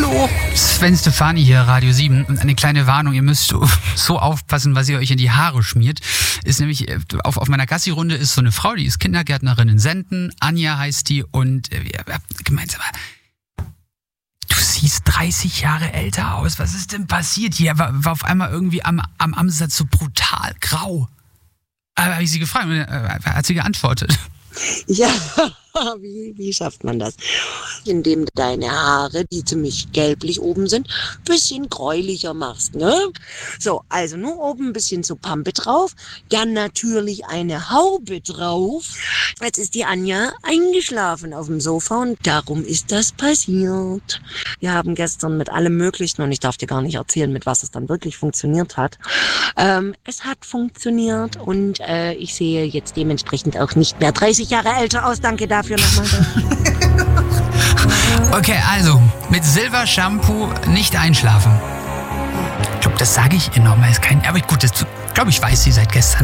Hallo, Sven Stefani hier, Radio 7. Und eine kleine Warnung, ihr müsst so aufpassen, was ihr euch in die Haare schmiert. Ist nämlich, auf meiner Gassi-Runde ist so eine Frau, die ist Kindergärtnerin in Senden. Anja heißt die und wir gemeinsam... Du siehst 30 Jahre älter aus. Was ist denn passiert hier? War auf einmal irgendwie am Ansatz so brutal grau. Aber habe ich sie gefragt, hat sie geantwortet. Ja, wie schafft man das? Indem du deine Haare, die ziemlich gelblich oben sind, ein bisschen gräulicher machst, ne? So, also nur oben ein bisschen so Pampe drauf, dann natürlich eine Haube drauf. Jetzt ist die Anja eingeschlafen auf dem Sofa und darum ist das passiert. Wir haben gestern mit allem Möglichen, und ich darf dir gar nicht erzählen, mit was es dann wirklich funktioniert hat. Es hat funktioniert und ich sehe jetzt dementsprechend auch nicht mehr 30 Jahre älter aus. Danke dafür nochmal. Okay, also mit Silber-Shampoo nicht einschlafen. Ich glaube, das sage ich ihr nochmal. Aber gut, das glaube ich weiß sie seit gestern.